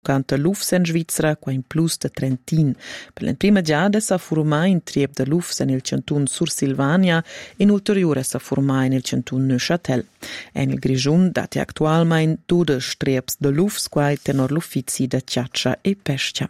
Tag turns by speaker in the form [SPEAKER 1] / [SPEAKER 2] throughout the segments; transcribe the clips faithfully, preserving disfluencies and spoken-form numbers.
[SPEAKER 1] canta l'Ufs in Svizzera, qua in plus de Trentin. Per la prima giada sa formà in trieb de l'Ufs nel cantun Sur Silvania e in ulteriore sa formà nel cantun Neuchâtel. E nel Grigiun dati attualmein dude striebs de l'Ufs qua tenor l'uffizi de Ciaccia e Pescia.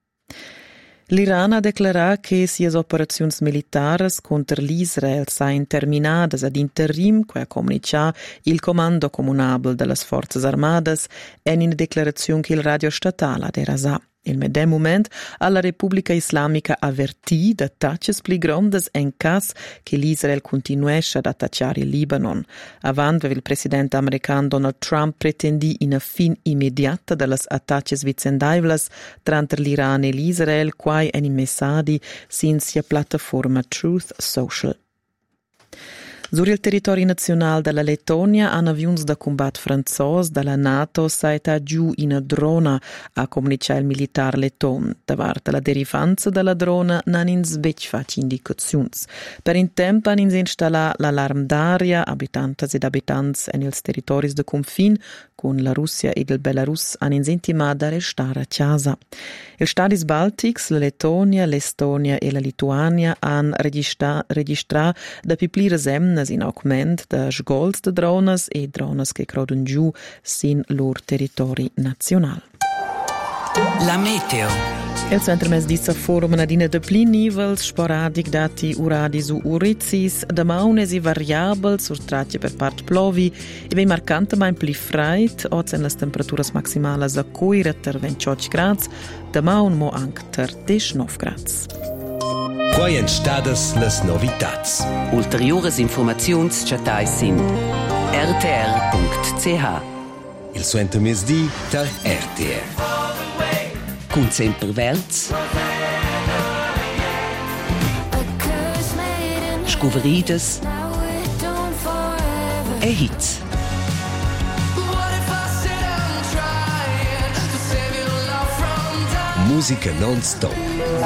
[SPEAKER 1] L'Iran ha declarat che sias operaziuns militares contra l'Israel sain terminadas ad interim, que ha comunicat il comando comunabel de las Forces Armadas en in declarazione che il radio statale ha derasà. Il medem moment alla Repubblica Islamica avvertì da taches pli grandes en cas che l'Israel continuesce ad attacciare il Libanon. Avant il presidente americano Donald Trump pretendì una fin immediata delle attacches vicendaivlas tra l'Iran e l'Israel, quai en in messadi sinzia piattaforma Truth Social. Sur il territorio nazionale della Lettonia, han avions da combat franzos dalla NATO saita giù in drona a comunicare il militare letton. Davart la derivanza della drona nan ins bec fac indicazions. Per in tempo han ins installà l'alarm d'aria, abitantes ed abitants en ils territoris de confin con la Russia ed il Belarus han ins intimat da restare a casa. Il Stadis Baltics, la Lettonia, l'Estonia e la Lituania han registra, registra da piplire semnas in augment de sgols de drones e drones che croden giù sin lor territori nazional.
[SPEAKER 2] La meteo.
[SPEAKER 1] Il centro mes dissa forma adina de pli nivels, sporadic dati uradi su urizis, de maunesi variabel, sur tratje per part plovi, e vei marcante mai pli freit, ozen las temperaturas maximales a coire ter ventotto grads, de maun mo anc ter diciannove grads.
[SPEAKER 3] Quai en stadas las novitats.
[SPEAKER 2] Ulteriores informaziuns chatai sin r t r punct c h.
[SPEAKER 3] Il suento mesdi ter R T R.
[SPEAKER 2] Cun sempre verts. Scuverides. E hits.
[SPEAKER 3] Musica non-stop.